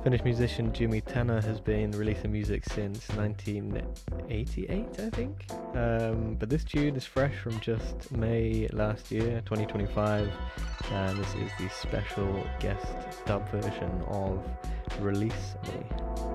Finnish musician Jimmy Tanner has been releasing music since 1988, I think. But this tune is fresh from just May last year, 2025, and this is the special guest dub version of Release Me.